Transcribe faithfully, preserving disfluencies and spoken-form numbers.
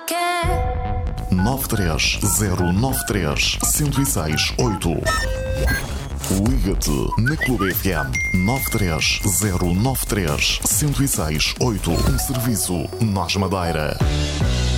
quer. nove três zero nove três, zero seis oito. Liga-te na Clube F M nove três zero nove três, zero seis oito. Um serviço Nós Madeira.